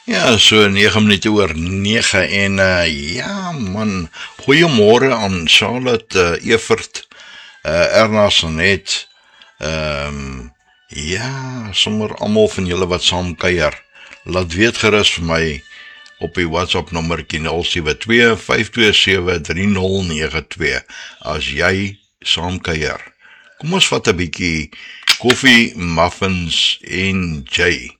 Ja, so 9 minute oor 9 en ja man, goeiemôre aan Charlotte, Evert, Erna Sanet, ja, sommer almal van julle wat saam kuier. Laat weet gerus vir my op die WhatsApp nommertjie 072 527 3092 as jy saam kuier. Kom ons vat 'n bietjie koffie, muffins en J.